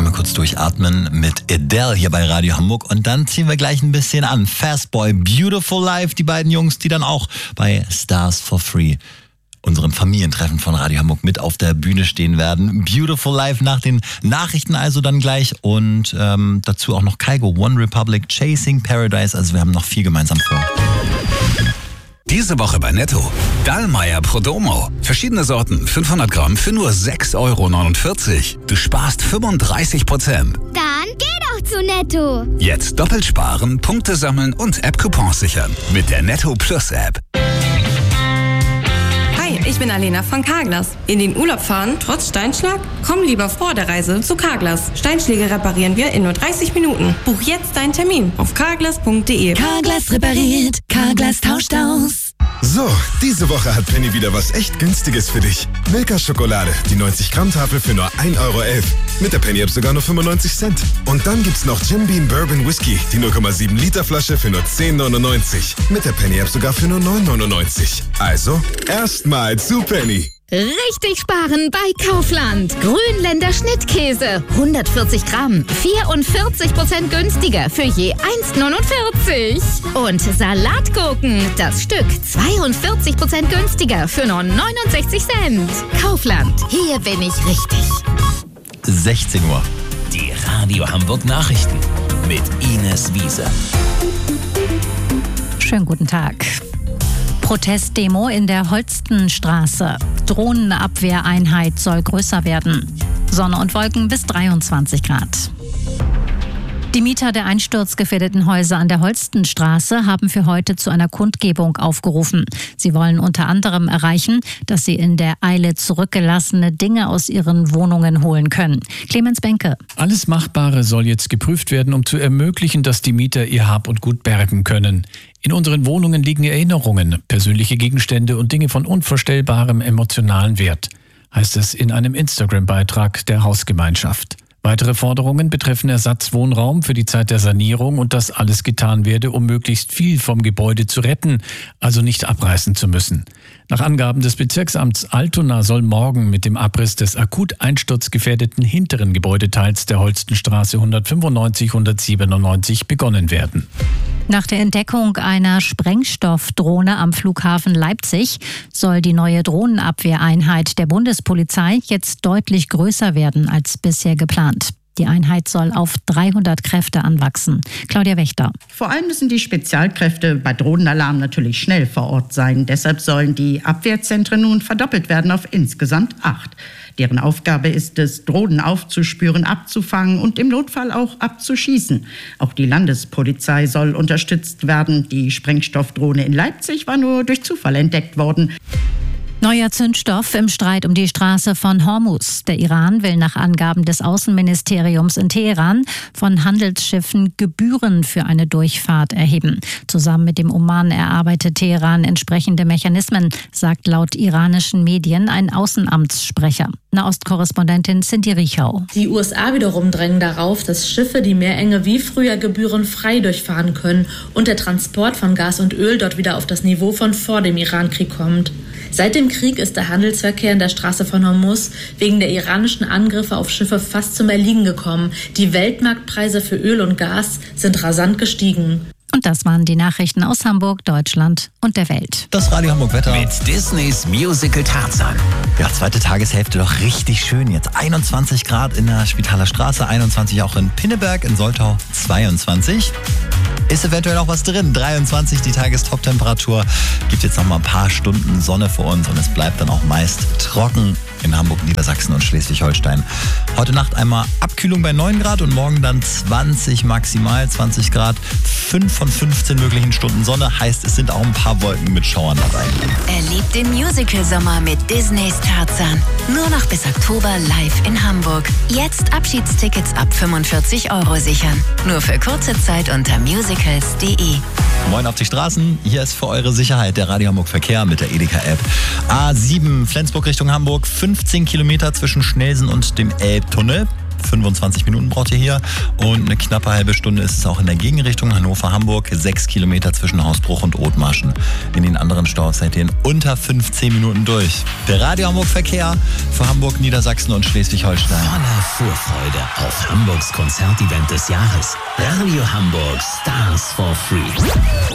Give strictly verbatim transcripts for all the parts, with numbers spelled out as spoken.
Einmal kurz durchatmen mit Adele hier bei Radio Hamburg und dann ziehen wir gleich ein bisschen an. Fastboy, Beautiful Life, die beiden Jungs, die dann auch bei Stars for Free, unserem Familientreffen von Radio Hamburg, mit auf der Bühne stehen werden. Beautiful Life nach den Nachrichten also dann gleich und ähm, dazu auch noch Kygo, One Republic, Chasing Paradise. Also wir haben noch viel gemeinsam vor. Diese Woche bei Netto. Dallmayr Prodomo. Verschiedene Sorten, fünfhundert Gramm für nur sechs Euro neunundvierzig. Du sparst fünfunddreißig Prozent. Dann geh doch zu Netto. Jetzt doppelt sparen, Punkte sammeln und App-Coupons sichern. Mit der Netto Plus App. Hi, ich bin Alena von Carglass. In den Urlaub fahren, trotz Steinschlag? Komm lieber vor der Reise zu Carglass. Steinschläge reparieren wir in nur dreißig Minuten. Buch jetzt deinen Termin auf carglass punkt de. Carglass repariert, Carglass tauscht aus. So, diese Woche hat Penny wieder was echt Günstiges für dich. Milka Schokolade, die neunzig Gramm Tafel für nur ein Euro elf. Mit der Penny App sogar nur fünfundneunzig Cent. Und dann gibt's noch Jim Beam Bourbon Whisky, die null Komma sieben Liter Flasche für nur zehn neunundneunzig. Mit der Penny App sogar für nur neun neunundneunzig. Also, erstmal zu Penny. Richtig sparen bei Kaufland. Grünländer Schnittkäse, hundertvierzig Gramm, vierundvierzig Prozent günstiger für je eins neunundvierzig. Und Salatgurken, das Stück zweiundvierzig Prozent günstiger für nur neunundsechzig Cent. Kaufland, hier bin ich richtig. sechzehn Uhr. Die Radio Hamburg Nachrichten mit Ines Wiese. Schönen guten Tag. Protestdemo in der Holstenstraße. Drohnenabwehreinheit soll größer werden. Sonne und Wolken bis dreiundzwanzig Grad. Die Mieter der einsturzgefährdeten Häuser an der Holstenstraße haben für heute zu einer Kundgebung aufgerufen. Sie wollen unter anderem erreichen, dass sie in der Eile zurückgelassene Dinge aus ihren Wohnungen holen können. Clemens Benke. Alles Machbare soll jetzt geprüft werden, um zu ermöglichen, dass die Mieter ihr Hab und Gut bergen können. In unseren Wohnungen liegen Erinnerungen, persönliche Gegenstände und Dinge von unvorstellbarem emotionalen Wert, heißt es in einem Instagram-Beitrag der Hausgemeinschaft. Weitere Forderungen betreffen Ersatzwohnraum für die Zeit der Sanierung und dass alles getan werde, um möglichst viel vom Gebäude zu retten, also nicht abreißen zu müssen. Nach Angaben des Bezirksamts Altona soll morgen mit dem Abriss des akut einsturzgefährdeten hinteren Gebäudeteils der Holstenstraße hundertfünfundneunzig hundertsiebenundneunzig begonnen werden. Nach der Entdeckung einer Sprengstoffdrohne am Flughafen Leipzig soll die neue Drohnenabwehreinheit der Bundespolizei jetzt deutlich größer werden als bisher geplant. Die Einheit soll auf dreihundert Kräfte anwachsen. Claudia Wächter. Vor allem müssen die Spezialkräfte bei Drohnenalarm natürlich schnell vor Ort sein. Deshalb sollen die Abwehrzentren nun verdoppelt werden auf insgesamt acht. Deren Aufgabe ist es, Drohnen aufzuspüren, abzufangen und im Notfall auch abzuschießen. Auch die Landespolizei soll unterstützt werden. Die Sprengstoffdrohne in Leipzig war nur durch Zufall entdeckt worden. Neuer Zündstoff im Streit um die Straße von Hormuz. Der Iran will nach Angaben des Außenministeriums in Teheran von Handelsschiffen Gebühren für eine Durchfahrt erheben. Zusammen mit dem Oman erarbeitet Teheran entsprechende Mechanismen, sagt laut iranischen Medien ein Außenamtssprecher. Nahostkorrespondentin Cindy Riechau. Die U S A wiederum drängen darauf, dass Schiffe die Meerenge wie früher gebührenfrei durchfahren können und der Transport von Gas und Öl dort wieder auf das Niveau von vor dem Irankrieg kommt. Seit dem Krieg ist der Handelsverkehr in der Straße von Hormuz wegen der iranischen Angriffe auf Schiffe fast zum Erliegen gekommen. Die Weltmarktpreise für Öl und Gas sind rasant gestiegen. Und das waren die Nachrichten aus Hamburg, Deutschland und der Welt. Das Radio Hamburg Wetter. Mit Disneys Musical Tarzan. Ja, zweite Tageshälfte doch richtig schön. Jetzt einundzwanzig Grad in der Spitaler Straße, einundzwanzig auch in Pinneberg, in Soltau zweiundzwanzig. Ist eventuell noch was drin. dreiundzwanzig die Tagestop-Temperatur. Gibt jetzt noch mal ein paar Stunden Sonne für uns und es bleibt dann auch meist trocken in Hamburg, Niedersachsen und Schleswig-Holstein. Heute Nacht einmal Abkühlung bei neun Grad und morgen dann zwanzig maximal, zwanzig Grad. fünf von fünfzehn möglichen Stunden Sonne, heißt es sind auch ein paar Wolken mit Schauern dabei. Erlebt den Musical-Sommer mit Disneys Tarzan. Nur noch bis Oktober live in Hamburg. Jetzt Abschiedstickets ab fünfundvierzig Euro sichern. Nur für kurze Zeit unter musicals punkt de. Moin auf die Straßen, hier ist für eure Sicherheit der Radio Hamburg Verkehr mit der Edeka-App. A sieben Flensburg Richtung Hamburg, fünfzehn Kilometer zwischen Schnelsen und dem Elbtunnel. fünfundzwanzig Minuten braucht ihr hier. Und eine knappe halbe Stunde ist es auch in der Gegenrichtung Hannover-Hamburg. Sechs Kilometer zwischen Hausbruch und Othmarschen. In den anderen Staus seid ihr in unter fünfzehn Minuten durch. Der Radio Hamburg Verkehr für Hamburg, Niedersachsen und Schleswig-Holstein. Voller Vorfreude auf Hamburgs Konzertevent des Jahres. Radio Hamburg Stars for Free.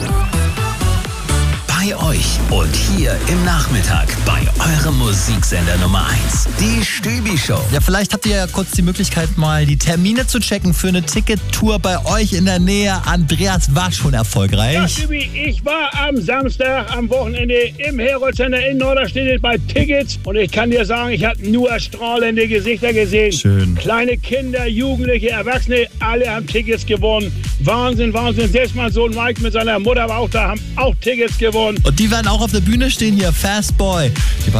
Bei euch und hier im Nachmittag bei eurem Musiksender Nummer eins, die Stübi-Show. Ja, vielleicht habt ihr ja kurz die Möglichkeit, mal die Termine zu checken für eine Tickettour bei euch in der Nähe. Andreas war schon erfolgreich. Ja, Stübi, ich war am Samstag, am Wochenende im Herold-Center in Norderstedt bei Tickets und ich kann dir sagen, ich habe nur strahlende Gesichter gesehen. Schön. Kleine Kinder, Jugendliche, Erwachsene, alle haben Tickets gewonnen. Wahnsinn, Wahnsinn. Selbst mein Sohn Mike mit seiner Mutter war auch da, haben auch Tickets gewonnen. Und die werden auch auf der Bühne stehen hier, Fast Boy. Die